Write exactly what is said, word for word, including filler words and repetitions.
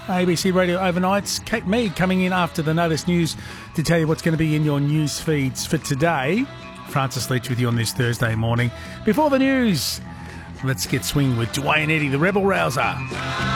A B C Radio Overnights. Kate Mead coming in after the Notice News to tell you what's going to be in your news feeds for today. Francis Leach with you on this Thursday morning. Before the news, let's get swinging with Dwayne Eddy, the Rebel Rouser.